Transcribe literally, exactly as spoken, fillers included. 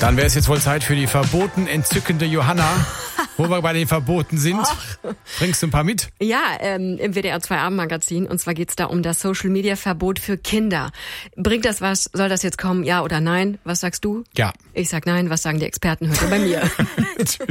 Dann wäre es jetzt wohl Zeit für die verboten entzückende Johanna. Wo wir bei den Verboten sind. Ach. Bringst du ein paar mit? Ja, ähm, im W D R zwei Abendmagazin. Und zwar geht's da um das Social-Media-Verbot für Kinder. Bringt das was? Soll das jetzt kommen? Ja oder nein? Was sagst du? Ja. Ich sag nein. Was sagen die Experten heute bei mir? Tschüss.